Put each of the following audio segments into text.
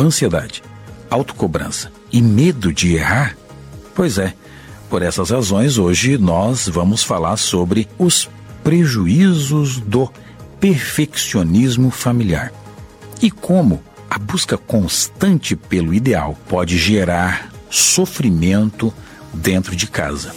ansiedade, autocobrança e medo de errar? Pois é, por essas razões hoje nós vamos falar sobre os prejuízos do perfeccionismo familiar e como a busca constante pelo ideal pode gerar sofrimento dentro de casa.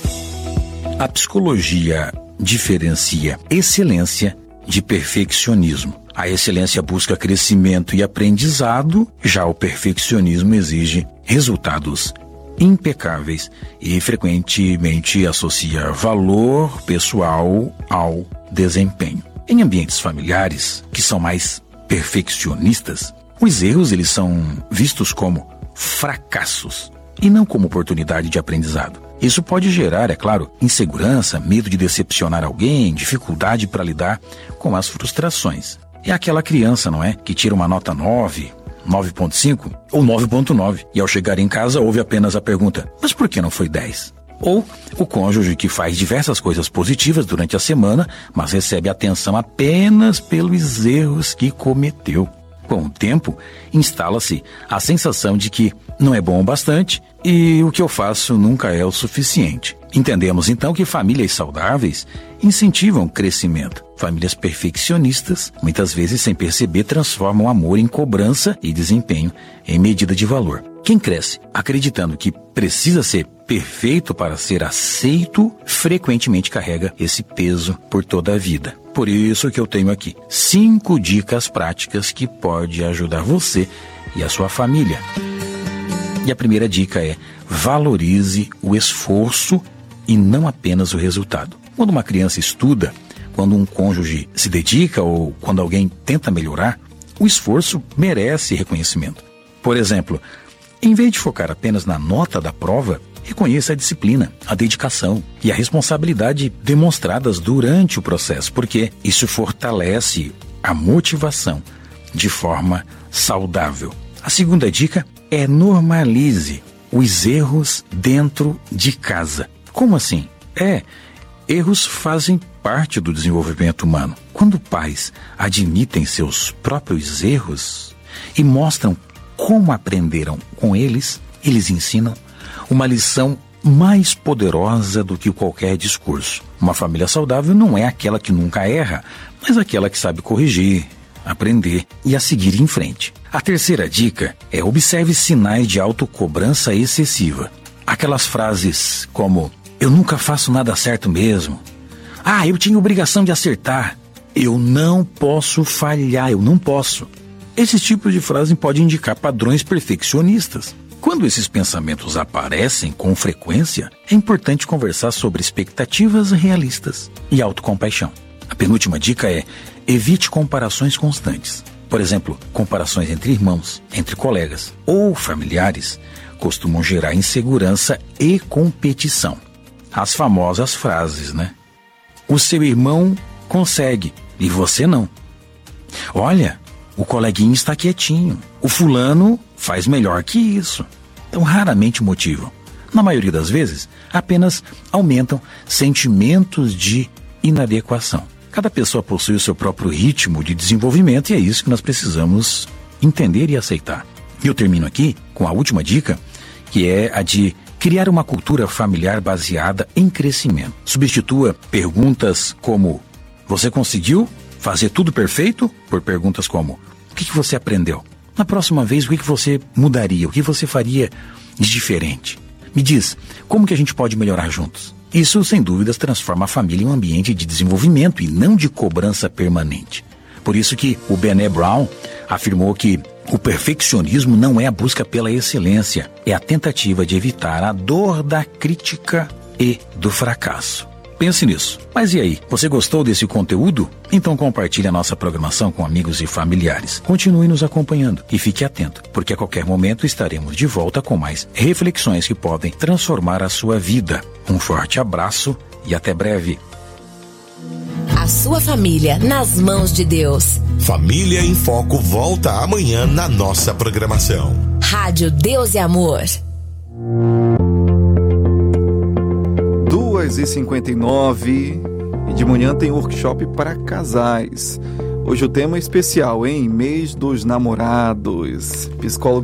A psicologia diferencia excelência de perfeccionismo. A excelência busca crescimento e aprendizado, já o perfeccionismo exige resultados impecáveis e frequentemente associa valor pessoal ao desempenho. Em ambientes familiares, que são mais perfeccionistas, os erros eles são vistos como fracassos e não como oportunidade de aprendizado. Isso pode gerar, é claro, insegurança, medo de decepcionar alguém, dificuldade para lidar com as frustrações. É aquela criança, não é? Que tira uma nota 9, 9.5 ou 9.9 e ao chegar em casa ouve apenas a pergunta: mas por que não foi 10? Ou o cônjuge que faz diversas coisas positivas durante a semana, mas recebe atenção apenas pelos erros que cometeu. Com o tempo, instala-se a sensação de que não é bom o bastante e o que eu faço nunca é o suficiente. Entendemos então que famílias saudáveis incentivam o crescimento. Famílias perfeccionistas, muitas vezes sem perceber, transformam amor em cobrança e desempenho em medida de valor. Quem cresce acreditando que precisa ser perfeito para ser aceito, frequentemente carrega esse peso por toda a vida. Por isso que eu tenho aqui 5 dicas práticas que podem ajudar você e a sua família. E a primeira dica é: valorize o esforço e não apenas o resultado. Quando uma criança estuda, quando um cônjuge se dedica ou quando alguém tenta melhorar, o esforço merece reconhecimento. Por exemplo, em vez de focar apenas na nota da prova, reconheça a disciplina, a dedicação e a responsabilidade demonstradas durante o processo, porque isso fortalece a motivação de forma saudável. A segunda dica é: normalize os erros dentro de casa. Como assim? Erros fazem parte do desenvolvimento humano. Quando pais admitem seus próprios erros e mostram como aprenderam com eles, eles ensinam uma lição mais poderosa do que qualquer discurso. Uma família saudável não é aquela que nunca erra, mas aquela que sabe corrigir, aprender e a seguir em frente. A terceira dica é: observe sinais de autocobrança excessiva. Aquelas frases como: eu nunca faço nada certo mesmo. Eu tinha obrigação de acertar. Eu não posso falhar, eu não posso. Esses tipos de frase podem indicar padrões perfeccionistas. Quando esses pensamentos aparecem com frequência, é importante conversar sobre expectativas realistas e autocompaixão. A penúltima dica é: evite comparações constantes. Por exemplo, comparações entre irmãos, entre colegas ou familiares costumam gerar insegurança e competição. As famosas frases, né? O seu irmão consegue e você não. Olha, o coleguinha está quietinho. O fulano faz melhor que isso. Então, raramente motivam. Na maioria das vezes, apenas aumentam sentimentos de inadequação. Cada pessoa possui o seu próprio ritmo de desenvolvimento e é isso que nós precisamos entender e aceitar. E eu termino aqui com a última dica, que é a de criar uma cultura familiar baseada em crescimento. Substitua perguntas como: você conseguiu fazer tudo perfeito? Por perguntas como: o que você aprendeu? Na próxima vez, o que você mudaria? O que você faria de diferente? Me diz, como que a gente pode melhorar juntos? Isso, sem dúvidas, transforma a família em um ambiente de desenvolvimento e não de cobrança permanente. Por isso que o Brené Brown afirmou que o perfeccionismo não é a busca pela excelência, é a tentativa de evitar a dor da crítica e do fracasso. Pense nisso. Mas e aí, você gostou desse conteúdo? Então compartilhe a nossa programação com amigos e familiares. Continue nos acompanhando e fique atento, porque a qualquer momento estaremos de volta com mais reflexões que podem transformar a sua vida. Um forte abraço e até breve. A sua família nas mãos de Deus. Família em Foco volta amanhã na nossa programação. Rádio Deus e Amor. 2h59 e de manhã tem workshop para casais. Hoje o tema é especial, hein? Mês dos Namorados. Psicólogo